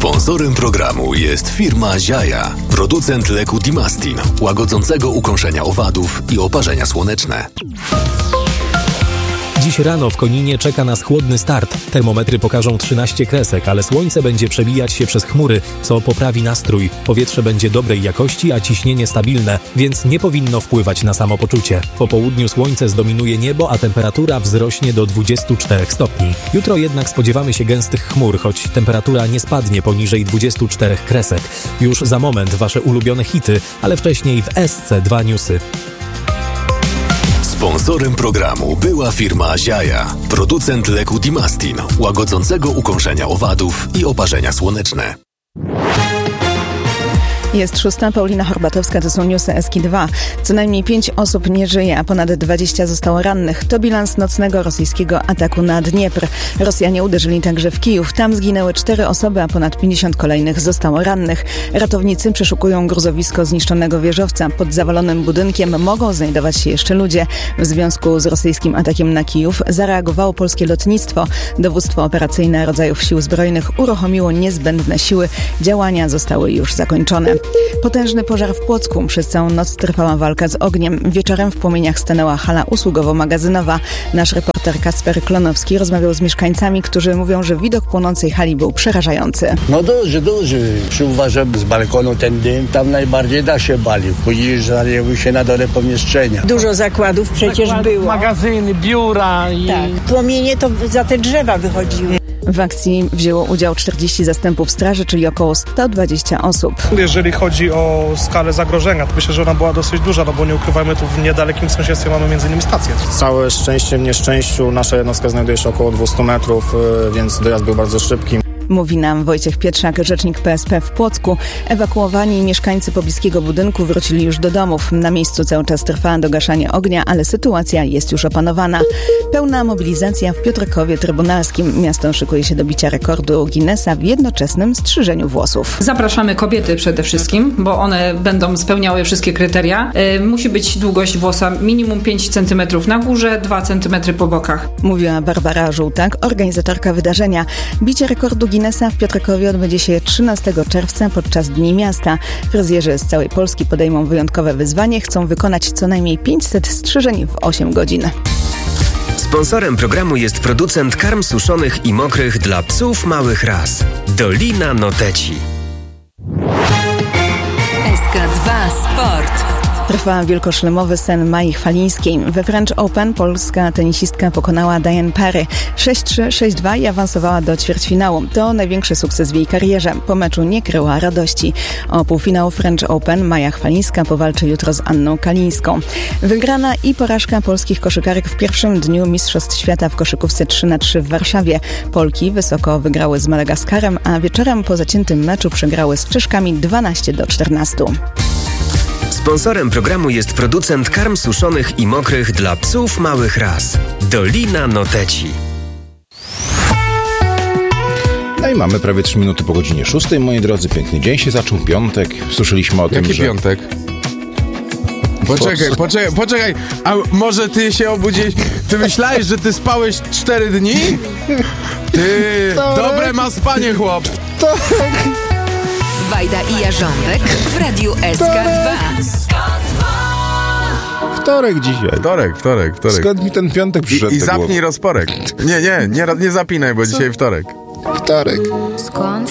Sponsorem programu jest firma Ziaja, producent leku Dimastin, łagodzącego ukąszenia owadów i oparzenia słoneczne. Dziś rano w Koninie czeka nas chłodny start. Termometry pokażą 13 kresek, ale słońce będzie przebijać się przez chmury, co poprawi nastrój. Powietrze będzie dobrej jakości, a ciśnienie stabilne, więc nie powinno wpływać na samopoczucie. Po południu słońce zdominuje niebo, a temperatura wzrośnie do 24 stopni. Jutro jednak spodziewamy się gęstych chmur, choć temperatura nie spadnie poniżej 24 kresek. Już za moment wasze ulubione hity, ale wcześniej w SC2 Newsy. Sponsorem programu była firma Ziaja, producent leku Dimastin, łagodzącego ukąszenia owadów i oparzenia słoneczne. Jest 6. Paulina Horbatowska, to są newsy SK2. Co najmniej 5 osób nie żyje, a ponad 20 zostało rannych. To bilans nocnego rosyjskiego ataku na Dniepr. Rosjanie uderzyli także w Kijów. Tam zginęły 4 osoby, a ponad 50 kolejnych zostało rannych. Ratownicy przeszukują gruzowisko zniszczonego wieżowca. Pod zawalonym budynkiem mogą znajdować się jeszcze ludzie. W związku z rosyjskim atakiem na Kijów zareagowało polskie lotnictwo. Dowództwo operacyjne rodzajów sił zbrojnych uruchomiło niezbędne siły. Działania zostały już zakończone. Potężny pożar w Płocku. Przez całą noc trwała walka z ogniem. Wieczorem w płomieniach stanęła hala usługowo-magazynowa. Nasz reporter Kacper Klonowski rozmawiał z mieszkańcami, którzy mówią, że widok płonącej hali był przerażający. No duży. Przyuważam z balkonu ten dym, tam najbardziej da się balił. Później zajęły się na dole pomieszczenia. Dużo zakładów przecież było. Magazyny, biura i... Tak. Płomienie to za te drzewa wychodziły. W akcji wzięło udział 40 zastępów straży, czyli około 120 osób. Jeżeli chodzi o skalę zagrożenia, to myślę, że ona była dosyć duża, no bo nie ukrywajmy, tu w niedalekim sąsiedztwie mamy m.in. stację. Całe szczęście w nieszczęściu nasza jednostka znajduje się około 200 metrów, więc dojazd był bardzo szybki. Mówi nam Wojciech Pietrzak, rzecznik PSP w Płocku. Ewakuowani mieszkańcy pobliskiego budynku wrócili już do domów. Na miejscu cały czas trwa dogaszanie ognia, ale sytuacja jest już opanowana. Pełna mobilizacja w Piotrkowie Trybunalskim. Miasto szykuje się do bicia rekordu Guinnessa w jednoczesnym strzyżeniu włosów. Zapraszamy kobiety przede wszystkim, bo one będą spełniały wszystkie kryteria. Musi być długość włosa minimum 5 cm na górze, 2 cm po bokach. Mówiła Barbara Żółtak, organizatorka wydarzenia. Bicie rekordu Guinnessa w Piotrkowie odbędzie się 13 czerwca podczas Dni Miasta. Fryzjerzy z całej Polski podejmą wyjątkowe wyzwanie. Chcą wykonać co najmniej 500 strzyżeń w 8 godzin. Sponsorem programu jest producent karm suszonych i mokrych dla psów małych ras. Dolina Noteci. SK2 Sport. Trwa wielkoszlemowy sen Mai Chwalińskiej. We French Open polska tenisistka pokonała Diane Parry 6-3, 6-2 i awansowała do ćwierćfinału. To największy sukces w jej karierze. Po meczu nie kryła radości. O półfinał French Open Maja Chwalińska powalczy jutro z Anną Kalińską. Wygrana i porażka polskich koszykarek w pierwszym dniu Mistrzostw Świata w koszykówce 3x3 w Warszawie. Polki wysoko wygrały z Madagaskarem, a wieczorem po zaciętym meczu przegrały z Czeszkami 12-14. Sponsorem programu jest producent karm suszonych i mokrych dla psów małych ras. Dolina Noteci. No i mamy prawie 3 minuty po godzinie 6. Moi drodzy, piękny dzień się zaczął, piątek. Słyszeliśmy o tym, Jaki że... piątek? Poczekaj, a może ty się obudziłeś? Ty myślałeś, że ty spałeś 4 dni? Ty, dobre ma spanie, chłop. Wajda i Jarząbek w Radiu SK2. Wtorek dzisiaj. Wtorek. Skąd mi ten piątek przyszedł? I zapnij rozporek. Nie zapinaj, bo dzisiaj wtorek. Wtorek. Skąd